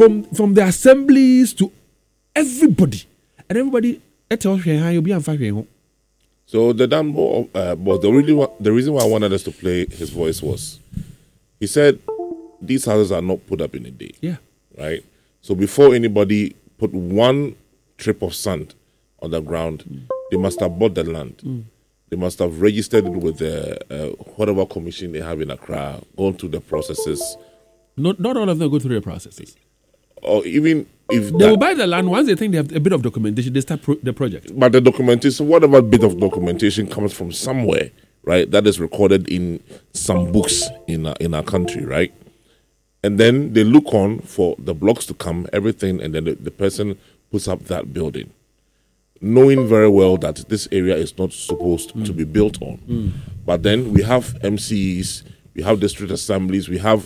from the assemblies to everybody, and everybody. So the Danbo, the reason why I wanted us to play his voice was, he said these houses are not put up in a day. Yeah. Right. So before anybody put one trip of sand on the ground, they must have bought the land. They must have registered it with the whatever commission they have in Accra, gone through the processes. Not all of them go through the processes. Or even if they will buy the land, once they think they have a bit of documentation, they start the project. But the documentation, whatever bit of documentation comes from somewhere, right, that is recorded in some books in our country, right? And then they look on for the blocks to come, everything, and then the person puts up that building, knowing very well that this area is not supposed to be built on. But then we have MCs, we have district assemblies, we have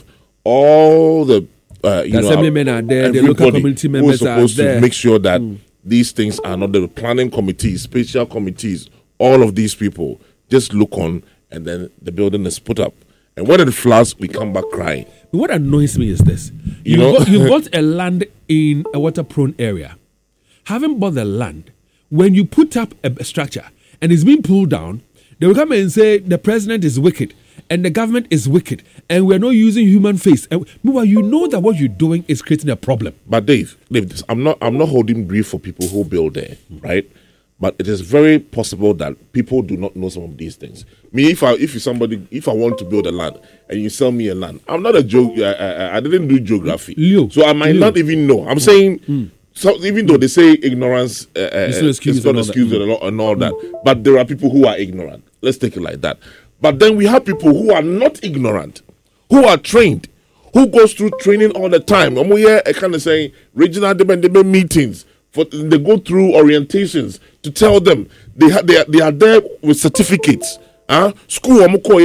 all the assemblymen are there, the local community members are supposed to make sure that these things are not the planning committees, special committees, all of these people just look on, and then the building is put up. And when it floods, we come back crying. What annoys me is this. You bought a land in a water-prone area. Having bought the land, when you put up a structure and it's being pulled down, they will come and say the president is wicked and the government is wicked and we're not using human face. And meanwhile, you know that what you're doing is creating a problem. But Dave, I'm not holding grief for people who build there, right? But it is very possible that people do not know some of these things. Me, if I want to build a land and you sell me a land, I'm not a joke. I didn't do geography, Leo, so I might not even know. I'm saying, so even though they say ignorance is not excuse and all that, but there are people who are ignorant. Let's take it like that. But then we have people who are not ignorant, who are trained, who goes through training all the time. I'm here kind of saying regional debate meetings. They go through orientations to tell them they are there with certificates. School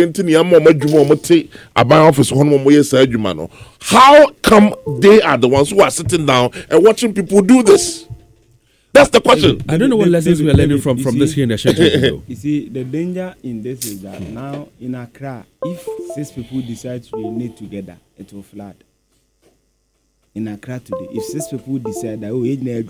how come they are the ones who are sitting down and watching people do this? That's the question. I don't know what lessons we are learning from this here in the Ashanti. You see, the danger in this is that now in Accra, if 6 people decide to unite together, it will flood. In Accra today, if 6 people decide that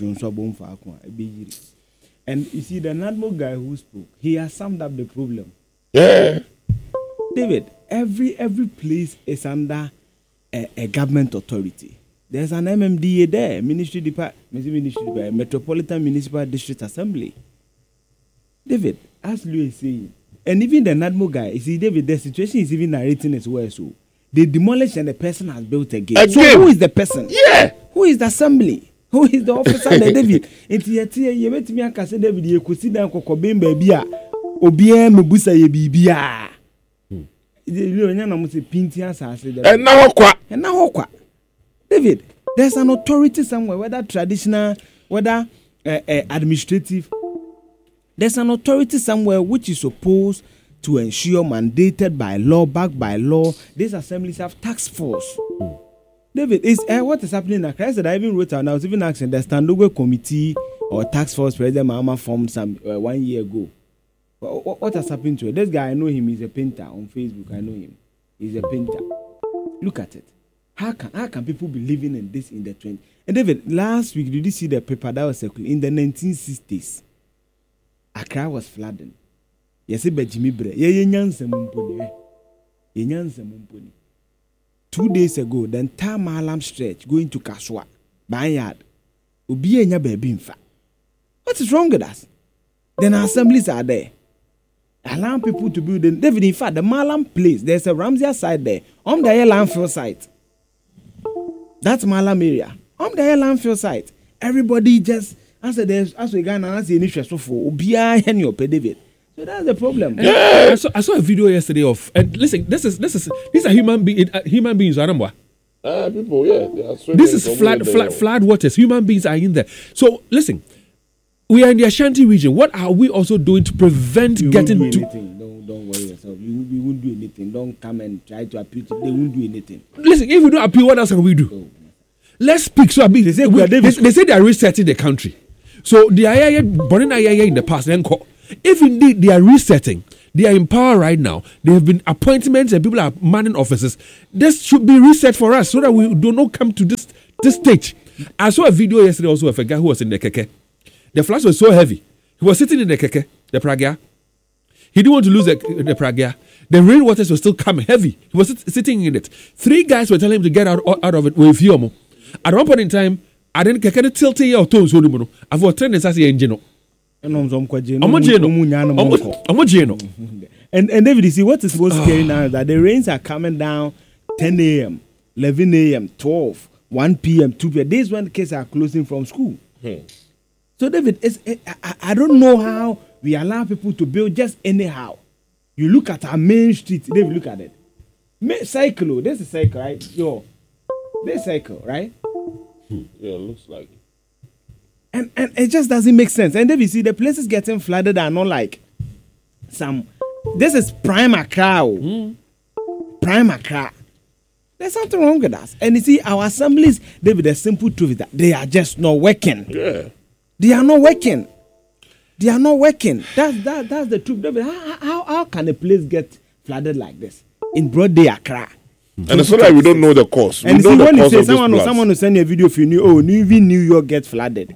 and you see the Nadmo guy who spoke, he has summed up the problem. Yeah, David, every place is under a government authority. There's an MMDA there, Ministry Department, Metropolitan Municipal District Assembly. David, as Louis is saying, and even the Nadmo guy, you see, David, the situation is even narrating as well. So they demolish and the person has built again. So who is the person? Yeah. Who is the assembly? Who is the officer? David. It's here. You met me and David. You could sit down, Kokobin, baby. Obiem, Busa, Bibia. And now, David, there's an authority somewhere, whether traditional, whether administrative. There's an authority somewhere which is supposed to ensure, mandated by law, backed by law. These assemblies have task force. David, what is happening in Accra? I even wrote and I was even asking the Standogo Committee or task force President Mahama formed some 1 year ago. What has happened to it? This guy, I know him. He's a painter on Facebook. I know him. He's a painter. Look at it. How can people be living in this in the 20s? And David, last week, did you see the paper that was circulating? In the 1960s, Accra was flooding. Yes, but Jimmy Bre. 2 days ago, the entire Malam stretch going to Kaswa, Banyard, Ubienya baby. What is wrong with us? Then our assemblies are there. Allow people to build them. David, in fact, the Malam place, there's a Ramsey site there. On the landfill site. That's Malam area. On the landfill site. Everybody just, as we got an initial so for Ubia and your David. So that's the problem. Yeah. I saw a video yesterday of, and listen, these are human beings. People, yeah. This is flood waters. Human beings are in there. So listen, we are in the Ashanti region. What are we also doing to prevent getting to? Don't worry yourself. We won't do anything. Don't come and try to appeal. They won't do anything. Listen, if we don't appeal, what else can we do? Oh. Let's speak. So they say they are resetting the country. So the Ayaya, born in Ayaya in the past, then call. If indeed they are resetting, they are in power right now, there have been appointments and people are manning offices, this should be reset for us so that we do not come to this This stage. I saw a video yesterday also of a guy who was in the keke. The floods were so heavy. He was sitting in the keke, the Pragia. He didn't want to lose the Pragia. The rainwaters were still coming heavy. He was sitting in it. 3 guys were telling him to get out of it with Fiomo. At one point in time, I didn't get tilt your toes. I've got trained as a engine. And David, you see what is most scary now is that the rains are coming down 10 a.m., 11 a.m., 12, 1 p.m., 2 p.m. This is when the kids are closing from school. So, David, I don't know how we allow people to build just anyhow. You look at our main street, David, look at it. Cycle, this is cycle, right? This cycle, right? Yeah, it looks like it. And it just doesn't make sense. And then you see the places getting flooded are not like some. This is prime Accra. Prime Accra. There's something wrong with us. And you see, our assemblies, David, the simple truth is that they are just not working. Yeah. They are not working. They are not working. That's the truth. David, how can a place get flooded like this in broad day Accra? And it's not like we don't know the cause. And see, when you say someone will send you a video if you knew, even New York gets flooded.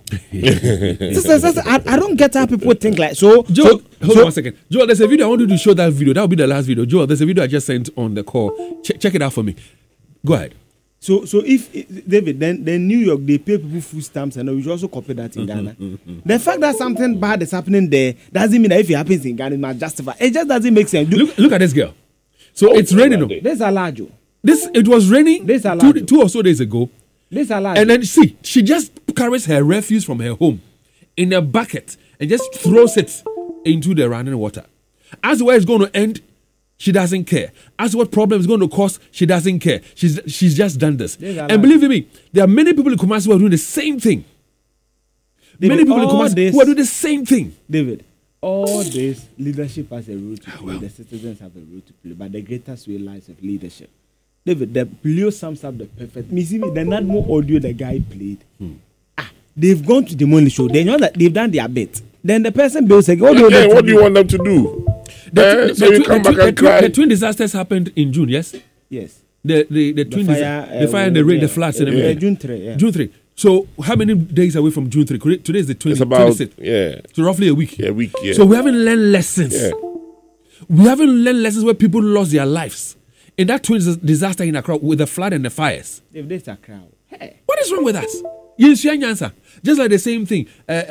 I don't get how people think like so. Joel, hold on 1 second. Joel, there's a video. I want you to show that video. That will be the last video. Joel, there's a video I just sent on the call. Check it out for me. Go ahead. So if David, then New York, they pay people food stamps and we should also copy that in Ghana. The fact that something bad is happening there doesn't mean that if it happens in Ghana, it must justify. It just doesn't make sense. Look at this girl. So it's raining. There's a large. It was raining 2 or so days ago. And then see, she just carries her refuse from her home in a bucket and just throws it into the running water. As where it's going to end, she doesn't care. As what problem is going to cause, she doesn't care. She's just done this. And believe me, there are many people in Kumasi who are doing the same thing. Many people in Kumasi who are doing the same thing. David, all this leadership has a role to play. The citizens have a role to play. But the greatest way lies of leadership. David, the Leo sums up the perfect. Me see me, the not more audio the guy played. They've gone to the money show. They know that they've done their bit. Then the person builds again. What do you want them to do? The twin disasters happened in June. Yes. Yes. The fire and the rain, the floods. June 3. Yeah. June 3. So how many days away from June 3? Today is the 20th. It's about 26th. Yeah. So roughly a week. Yeah, a week. Yeah. So we haven't learned lessons. Yeah. We haven't learned lessons where people lost their lives. In that twin disaster in Accra with the flood and the fires. If there's a crowd, hey. What is wrong with us? Just like the same thing,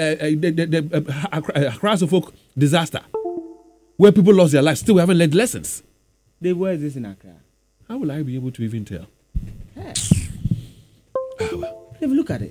the Accra Suffolk disaster, where people lost their lives. Still, we haven't learned lessons. Where is this in Accra? How will I be able to even tell? Hey. Look at it.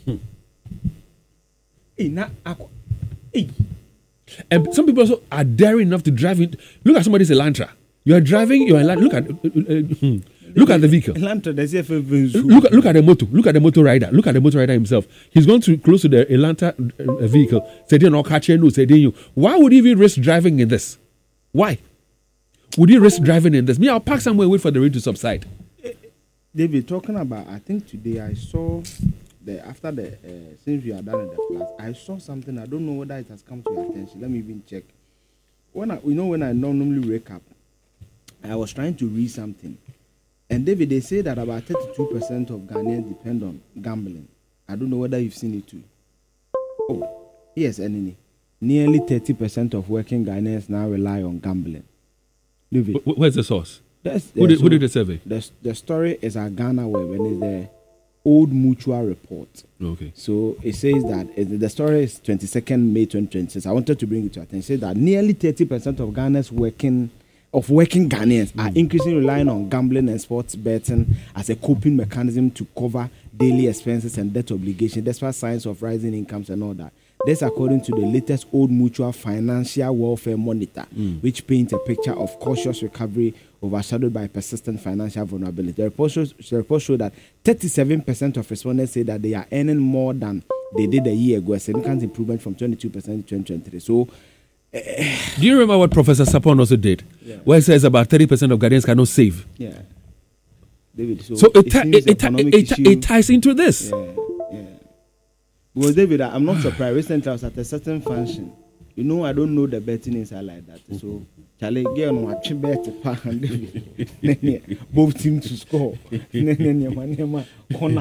And some people also are daring enough to drive in. Look at somebody's Elantra. You are driving. You are look at the vehicle. Look at the motor. Look at the motor rider. Look at the motor rider himself. He's going close to the Elantra vehicle. Why would he even risk driving in this? Why would he risk driving in this? Me, I'll park somewhere and wait for the rain to subside. David, talking about, I think today I saw after since we are done in the flats, I saw something. I don't know whether it has come to your attention. Let me even check. When I normally wake up, I was trying to read something. And David, they say that about 32% of Ghanaians depend on gambling. I don't know whether you've seen it too. Oh, yes, Enini. Nearly 30% of working Ghanaians now rely on gambling. David. Where's the source? Who did the survey? The story is at Ghana Web and it's the Old Mutual Report. Okay. So it says that the story is 22nd May 2026. I wanted to bring it to attention. It says that nearly 30% of Ghana's working Ghanaians are increasingly relying on gambling and sports betting as a coping mechanism to cover daily expenses and debt obligations, despite signs of rising incomes and all that. This according to the latest Old Mutual Financial Welfare Monitor, which paints a picture of cautious recovery overshadowed by persistent financial vulnerability. The report showed that 37% of respondents say that they are earning more than they did a year ago, a significant improvement from 22% in 2023. So, do you remember what Professor Sapon also did? Yeah. Where he says about 30% of Ghanaians cannot save. Yeah. David, so it ties into this. Yeah. Well, David, I'm not surprised. Recently, I was at a certain function. I don't know the betting inside like that. So, Charlie, get on watch bet and both teams to score.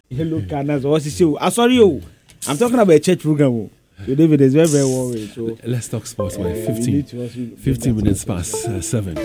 Hello, Canas. What's the show? Sorry, you. I'm talking about a church program. So David is very, very worried. So let's talk sports. 15 minutes past 7.